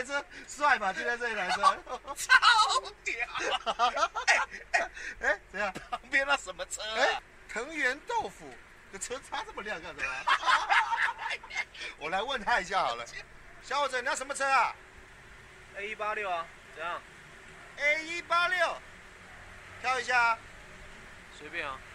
台车帅吧？就在这一台车， 超屌！ 哎，怎样？ 旁边那什么车啊？ 哎，藤原豆腐的车擦这么亮干什么？我来问他一下好了。小伙子，你要什么车啊 A186啊，怎样？ ？A186，挑一下。 随便啊。